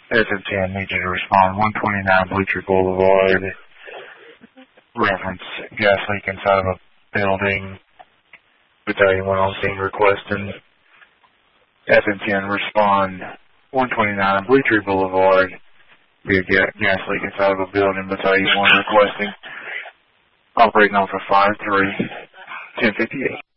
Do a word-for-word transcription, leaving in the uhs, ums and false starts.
S M ten, need you to respond. one twenty-nine Bleacher Boulevard. Reference gas leak inside of a building. Battalion one on scene requesting. S M ten, respond. one twenty-nine Bleacher Boulevard. Be a ga gas leak inside of a building. Battalion one requesting. Operating off of five three, ten fifty-eight.